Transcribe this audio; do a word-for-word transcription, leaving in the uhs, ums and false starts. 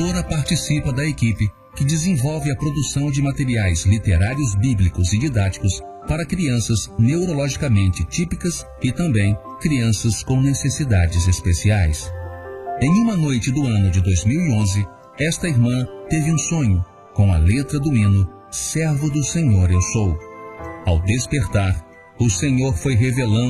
autora participa da equipe que desenvolve a produção de materiais literários bíblicos e didáticos para crianças neurologicamente típicas e também crianças com necessidades especiais. Em uma noite do ano de dois mil e onze, esta irmã teve um sonho com a letra do hino Servo do Senhor eu sou. Ao despertar, o Senhor foi revelando